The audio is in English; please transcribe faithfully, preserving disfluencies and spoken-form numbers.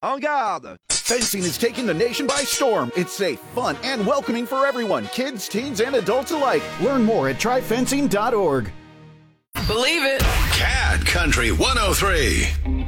En garde! Fencing is taking the nation by storm. It's safe, fun, and welcoming for everyone, kids, teens, and adults alike. Learn more at try fencing dot org. Believe it. Cat Country one oh three.